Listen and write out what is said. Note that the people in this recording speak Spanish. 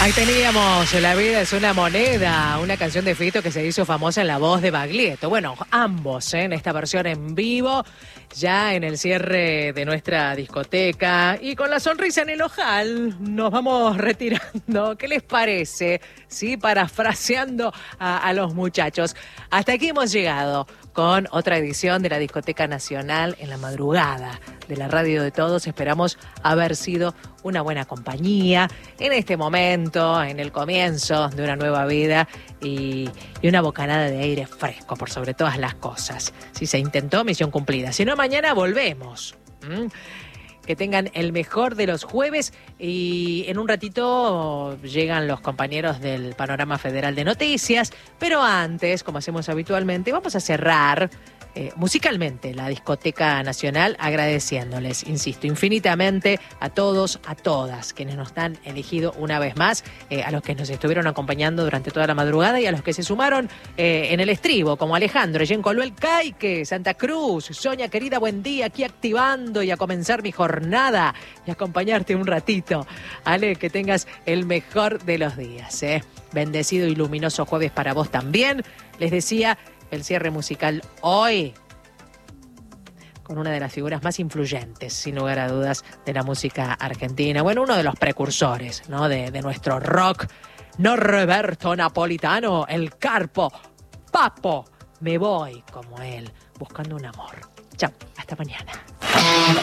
Ahí teníamos La vida es una moneda, una canción de Fito que se hizo famosa en la voz de Baglietto. Bueno, ambos en esta versión en vivo, ya en el cierre de nuestra discoteca. Y con la sonrisa en el ojal nos vamos retirando. ¿Qué les parece? Sí, parafraseando a los muchachos. Hasta aquí hemos llegado con otra edición de la Discoteca Nacional en la madrugada de la Radio de Todos. Esperamos haber sido una buena compañía en este momento, en el comienzo de una nueva vida y una bocanada de aire fresco por sobre todas las cosas. Si se intentó, misión cumplida. Si no, mañana volvemos. Que tengan el mejor de los jueves y en un ratito llegan los compañeros del Panorama Federal de Noticias, pero antes, como hacemos habitualmente, vamos a cerrar musicalmente la Discoteca Nacional agradeciéndoles, insisto, infinitamente a todos, a todas quienes nos han elegido una vez más, a los que nos estuvieron acompañando durante toda la madrugada y a los que se sumaron en el estribo, como Alejandro, Yencoluel Caique, Santa Cruz, Sonia querida, buen día, aquí activando y a comenzar mi jornada y acompañarte un ratito. Ale, que tengas el mejor de los días, Bendecido y luminoso jueves para vos también. Les decía, el cierre musical hoy con una de las figuras más influyentes, sin lugar a dudas, de la música argentina. Bueno, uno de los precursores, ¿no? de nuestro rock, Norberto Napolitano, el Carpo, Papo, me voy como él, buscando un amor. Chao, hasta mañana.